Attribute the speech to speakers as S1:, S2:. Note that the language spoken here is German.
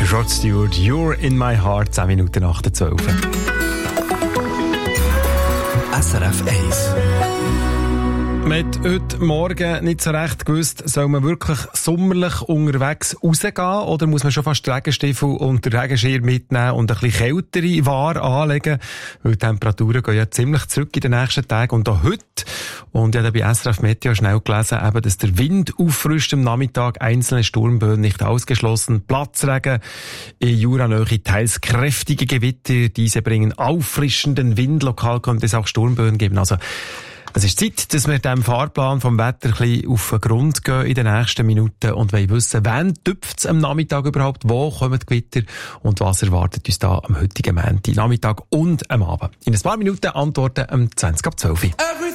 S1: Rod Stewart, You're in my heart, 10 Minuten nach der 12.
S2: SRF 1.
S1: Man hat heute Morgen nicht so recht gewusst, soll man wirklich sommerlich unterwegs rausgehen oder muss man schon fast Regenstiefel und den Regenschirm mitnehmen und ein bisschen kältere Ware anlegen, weil die Temperaturen gehen ja ziemlich zurück in den nächsten Tagen und auch heute. Und ich habe bei SRF Meteo schnell gelesen, eben, dass der Wind auffrischt am Nachmittag, einzelne Sturmböen nicht ausgeschlossen, Platzregen, in Juranähe teils kräftige Gewitter, diese bringen auffrischenden Wind, lokal könnte es auch Sturmböen geben, also es ist Zeit, dass wir dem Fahrplan vom Wetter ein bisschen auf den Grund gehen in den nächsten Minuten und wollen wissen, wann tüpft es am Nachmittag überhaupt, wo kommen die Gewitter und was erwartet uns da am heutigen Montag, Nachmittag und am Abend. In ein paar Minuten antworten um 20 ab 12 Uhr.